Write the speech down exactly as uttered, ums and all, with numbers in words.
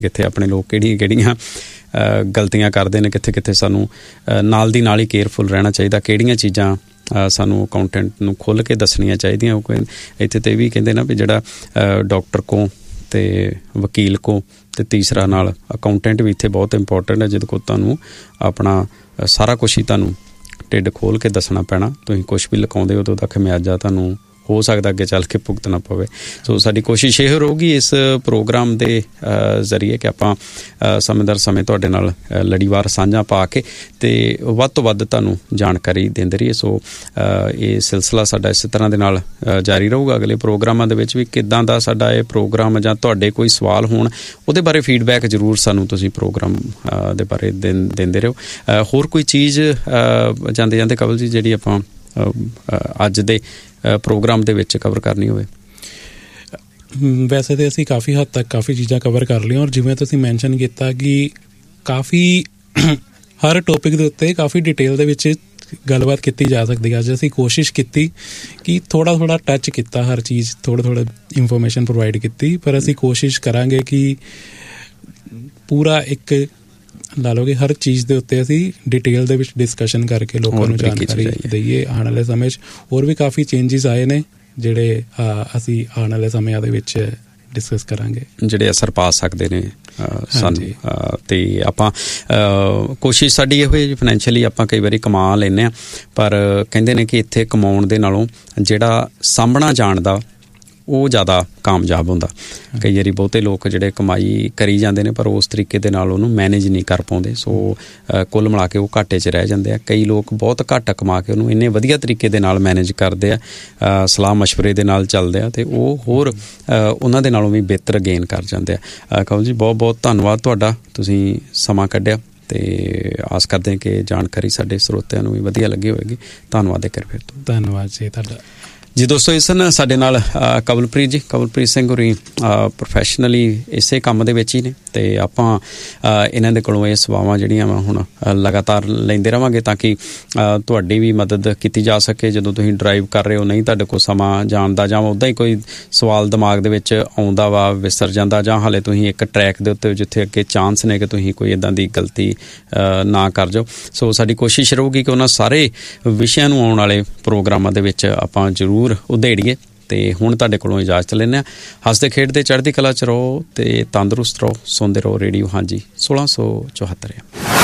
ਕਿੱਥੇ ਆਪਣੇ ਲੋਕ ਕਿਹੜੀਆਂ ਕਿਹੜੀਆਂ ਗਲਤੀਆਂ ਕਰਦੇ ਨੇ, ਕਿੱਥੇ ਕਿੱਥੇ ਸਾਨੂੰ ਨਾਲ ਦੀ ਨਾਲ ਹੀ ਕੇਅਰਫੁਲ ਰਹਿਣਾ ਚਾਹੀਦਾ, ਕਿਹੜੀਆਂ ਚੀਜ਼ਾਂ ਸਾਨੂੰ ਅਕਾਊਂਟੈਂਟ ਨੂੰ ਖੁੱਲ੍ਹ ਕੇ ਦੱਸਣੀਆਂ ਚਾਹੀਦੀਆਂ। ਉਹ ਇੱਥੇ ਤਾਂ ਇਹ ਵੀ ਕਹਿੰਦੇ ਨਾ ਵੀ ਜਿਹੜਾ ਡਾਕਟਰ ਕੋਲ ਅਤੇ ਵਕੀਲ ਕੋਲ ਅਤੇ ਤੀਸਰਾ ਨਾਲ ਅਕਾਊਂਟੈਂਟ ਵੀ ਇੱਥੇ ਬਹੁਤ ਇੰਪੋਰਟੈਂਟ ਹੈ, ਜਿਹਦੇ ਕੋਲ ਤੁਹਾਨੂੰ ਆਪਣਾ ਸਾਰਾ ਕੁਛ ਹੀ ਤੁਹਾਨੂੰ ਢਿੱਡ ਖੋਲ੍ਹ ਕੇ ਦੱਸਣਾ ਪੈਣਾ। ਤੁਸੀਂ ਕੁਛ ਵੀ ਲੁਕਾਉਂਦੇ ਹੋ ਤਾਂ ਉਹਦਾ ਖਮਿਆਜਾ ਤੁਹਾਨੂੰ ਹੋ ਸਕਦਾ ਅੱਗੇ ਚੱਲ ਕੇ ਭੁਗਤਣਾ ਪਵੇ। ਸੋ ਸਾਡੀ ਕੋਸ਼ਿਸ਼ ਇਹ ਰਹੂਗੀ ਇਸ ਪ੍ਰੋਗਰਾਮ ਦੇ ਜ਼ਰੀਏ ਕਿ ਆਪਾਂ ਸਮੇਂ ਦਰ ਸਮੇਂ ਤੁਹਾਡੇ ਨਾਲ ਲੜੀਵਾਰ ਸਾਂਝਾਂ ਪਾ ਕੇ ਅਤੇ ਵੱਧ ਤੋਂ ਵੱਧ ਤੁਹਾਨੂੰ ਜਾਣਕਾਰੀ ਦਿੰਦੇ ਰਹੀਏ। ਸੋ ਇਹ ਸਿਲਸਿਲਾ ਸਾਡਾ ਇਸੇ ਤਰ੍ਹਾਂ ਦੇ ਨਾਲ ਜਾਰੀ ਰਹੂਗਾ ਅਗਲੇ ਪ੍ਰੋਗਰਾਮਾਂ ਦੇ ਵਿੱਚ ਵੀ। ਕਿੱਦਾਂ ਦਾ ਸਾਡਾ ਇਹ ਪ੍ਰੋਗਰਾਮ ਜਾਂ ਤੁਹਾਡੇ ਕੋਈ ਸਵਾਲ ਹੋਣ ਉਹਦੇ ਬਾਰੇ ਫੀਡਬੈਕ ਜ਼ਰੂਰ ਸਾਨੂੰ ਤੁਸੀਂ ਪ੍ਰੋਗਰਾਮ ਦੇ ਬਾਰੇ ਦਿੰ ਦਿੰਦੇ ਰਹੋ। ਹੋਰ ਕੋਈ ਚੀਜ਼ ਜਾਂਦੇ ਜਾਂਦੇ ਕਵਲ ਜੀ ਜਿਹੜੀ ਆਪਾਂ ਅੱਜ ਦੇ ਪ੍ਰੋਗਰਾਮ ਦੇ ਵਿੱਚ ਕਵਰ ਕਰਨੀ ਹੋਵੇ? ਵੈਸੇ ਤਾਂ ਅਸੀਂ ਕਾਫੀ ਹੱਦ ਤੱਕ ਕਾਫੀ ਚੀਜ਼ਾਂ ਕਵਰ ਕਰ ਲਈਆਂ, ਔਰ ਜਿਵੇਂ ਤੁਸੀਂ ਮੈਨਸ਼ਨ ਕੀਤਾ ਕਿ ਕਾਫੀ ਹਰ ਟੋਪਿਕ ਦੇ ਉੱਤੇ ਕਾਫੀ ਡਿਟੇਲ ਦੇ ਵਿੱਚ ਗੱਲਬਾਤ ਕੀਤੀ ਜਾ ਸਕਦੀ ਹੈ। ਅੱਜ ਅਸੀਂ ਕੋਸ਼ਿਸ਼ ਕੀਤੀ ਕਿ ਥੋੜ੍ਹਾ ਥੋੜ੍ਹਾ ਟੱਚ ਕੀਤਾ ਹਰ ਚੀਜ਼, ਥੋੜ੍ਹਾ ਥੋੜ੍ਹਾ ਇਨਫੋਰਮੇਸ਼ਨ ਪ੍ਰੋਵਾਈਡ ਕੀਤੀ, ਪਰ ਅਸੀਂ ਕੋਸ਼ਿਸ਼ ਕਰਾਂਗੇ ਕਿ ਪੂਰਾ ਇੱਕ ਲਾ ਲਓ ਕਿ ਹਰ ਚੀਜ਼ ਦੇ ਉੱਤੇ ਅਸੀਂ ਡਿਟੇਲ ਦੇ ਵਿੱਚ ਡਿਸਕਸ਼ਨ ਕਰਕੇ ਲੋਕਾਂ ਨੂੰ ਜਾਣਕਾਰੀ ਦਈਏ। ਆਉਣ ਵਾਲੇ ਸਮੇਂ 'ਚ ਹੋਰ ਵੀ ਕਾਫੀ ਚੇਂਜਿਸ ਆਏ ਨੇ ਜਿਹੜੇ ਅਸੀਂ ਆਉਣ ਵਾਲੇ ਸਮਿਆਂ ਦੇ ਵਿੱਚ ਡਿਸਕਸ ਕਰਾਂਗੇ, ਜਿਹੜੇ ਅਸਰ ਪਾ ਸਕਦੇ ਨੇ ਸਾਨੂੰ। ਅਤੇ ਆਪਾਂ ਕੋਸ਼ਿਸ਼ ਸਾਡੀ ਇਹ ਹੋਈ ਜੀ, ਫਾਈਨੈਂਸ਼ੀਅਲੀ ਆਪਾਂ ਕਈ ਵਾਰੀ ਕਮਾ ਲੈਂਦੇ ਹਾਂ, ਪਰ ਕਹਿੰਦੇ ਨੇ ਕਿ ਇੱਥੇ ਕਮਾਉਣ ਦੇ ਨਾਲੋਂ ਜਿਹੜਾ ਸਾਂਭਣਾ ਜਾਣਦਾ ਉਹ ਜ਼ਿਆਦਾ ਕਾਮਯਾਬ ਹੁੰਦਾ। ਕਈ ਵਾਰੀ ਬਹੁਤੇ ਲੋਕ ਜਿਹੜੇ ਕਮਾਈ ਕਰੀ ਜਾਂਦੇ ਨੇ ਪਰ ਉਸ ਤਰੀਕੇ ਦੇ ਨਾਲ ਉਹਨੂੰ ਮੈਨੇਜ ਨਹੀਂ ਕਰ ਪਾਉਂਦੇ। ਸੋ ਕੁੱਲ ਮਿਲਾ ਕੇ ਉਹ ਘਾਟੇ 'ਚ ਰਹਿ ਜਾਂਦੇ ਆ। ਕਈ ਲੋਕ ਬਹੁਤ ਘੱਟ ਕਮਾ ਕੇ ਉਹਨੂੰ ਇੰਨੇ ਵਧੀਆ ਤਰੀਕੇ ਦੇ ਨਾਲ ਮੈਨੇਜ ਕਰਦੇ ਆ, ਸਲਾਹ ਮਸ਼ਵਰੇ ਦੇ ਨਾਲ ਚੱਲਦੇ ਆ, ਅਤੇ ਉਹ ਹੋਰ ਉਹਨਾਂ ਦੇ ਨਾਲੋਂ ਵੀ ਬਿਹਤਰ ਗੇਨ ਕਰ ਜਾਂਦੇ ਆ। ਕਵਲ ਜੀ ਬਹੁਤ ਬਹੁਤ ਧੰਨਵਾਦ ਤੁਹਾਡਾ, ਤੁਸੀਂ ਸਮਾਂ ਕੱਢਿਆ, ਅਤੇ ਆਸ ਕਰਦੇ ਕਿ ਜਾਣਕਾਰੀ ਸਾਡੇ ਸਰੋਤਿਆਂ ਨੂੰ ਵੀ ਵਧੀਆ ਲੱਗੀ ਹੋਵੇਗੀ। ਧੰਨਵਾਦ ਇੱਕ ਵਾਰ ਫਿਰ ਤੋਂ। ਧੰਨਵਾਦ ਜੀ ਤੁਹਾਡਾ। ਜੀ ਦੋਸਤੋ, ਇਸ ਨੇ ਸਾਡੇ ਨਾਲ ਕਵਲਪ੍ਰੀਤ ਜੀ, ਕਵਲਪ੍ਰੀਤ ਸਿੰਘ ਹੋਰੀ ਪ੍ਰੋਫੈਸ਼ਨਲੀ ਇਸੇ ਕੰਮ ਦੇ ਵਿੱਚ ਹੀ ਨੇ, ਅਤੇ ਆਪਾਂ ਇਹਨਾਂ ਦੇ ਕੋਲੋਂ ਇਹ ਸੇਵਾਵਾਂ ਜਿਹੜੀਆਂ ਵਾ ਹੁਣ ਲਗਾਤਾਰ ਲੈਂਦੇ ਰਹਾਂਗੇ ਤਾਂ ਕਿ ਤੁਹਾਡੀ ਵੀ ਮਦਦ ਕੀਤੀ ਜਾ ਸਕੇ। ਜਦੋਂ ਤੁਸੀਂ ਡਰਾਈਵ ਕਰ ਰਹੇ ਹੋ, ਨਹੀਂ ਤੁਹਾਡੇ ਕੋਲ ਸਮਾਂ ਜਾਣ ਦਾ, ਜਾਂ ਉੱਦਾਂ ਹੀ ਕੋਈ ਸਵਾਲ ਦਿਮਾਗ ਦੇ ਵਿੱਚ ਆਉਂਦਾ ਵਾ, ਵਿਸਰ ਜਾਂਦਾ, ਜਾਂ ਹਾਲੇ ਤੁਸੀਂ ਇੱਕ ਟਰੈਕ ਦੇ ਉੱਤੇ ਜਿੱਥੇ ਅੱਗੇ ਚਾਂਸ ਨੇ ਕਿ ਤੁਸੀਂ ਕੋਈ ਇੱਦਾਂ ਦੀ ਗਲਤੀ ਨਾ ਕਰ ਜਾਓ। ਸੋ ਸਾਡੀ ਕੋਸ਼ਿਸ਼ ਰਹੂਗੀ ਕਿ ਉਹਨਾਂ ਸਾਰੇ ਵਿਸ਼ਿਆਂ ਨੂੰ ਆਉਣ ਵਾਲੇ ਪ੍ਰੋਗਰਾਮਾਂ ਦੇ ਵਿੱਚ ਆਪਾਂ ਜ਼ਰੂਰ ਉਧੇੜੀਏ। ਅਤੇ ਹੁਣ ਤੁਹਾਡੇ ਕੋਲੋਂ ਇਜਾਜ਼ਤ ਲੈਂਦੇ ਹਾਂ। ਹੱਸਦੇ ਖੇਡਦੇ ਚੜ੍ਹਦੀ ਕਲਾ 'ਚ ਰਹੋ ਅਤੇ ਤੰਦਰੁਸਤ ਰਹੋ। ਸੁਣਦੇ ਰਹੋ ਰੇਡੀਓ ਹਾਂਜੀ ਸੋਲਾਂ ਸੌ ਚੁਹੱਤਰ।